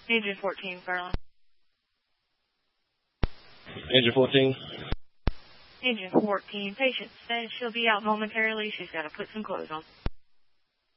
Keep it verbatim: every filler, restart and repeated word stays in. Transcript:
Agent fourteen, Caroline. Agent fourteen. Agent fourteen, patient says she'll be out momentarily. She's got to put some clothes on.